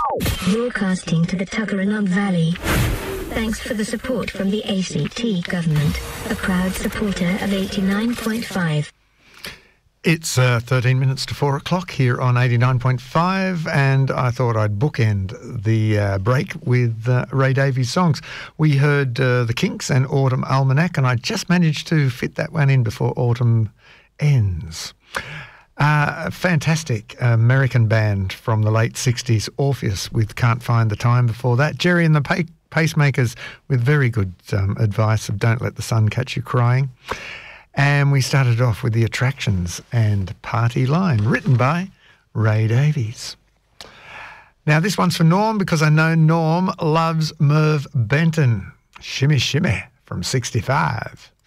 Broadcasting to the Tuggeranong Valley. Thanks for the support from the ACT government, a proud supporter of 89.5. It's 13 minutes to 4 o'clock here on 89.5, and I thought I'd bookend the break with Ray Davies songs. We heard The Kinks and Autumn Almanac, and I just managed to fit that one in before autumn ends. Fantastic American band from the late 60s, Orpheus, with Can't Find the Time before that. Jerry and the Pacemakers with very good advice of Don't Let the Sun Catch You Crying. And we started off with The Attractions and Party Line, written by Ray Davies. Now, this one's for Norm, because I know Norm loves Merv Benton. Shimmy Shimmy from 65.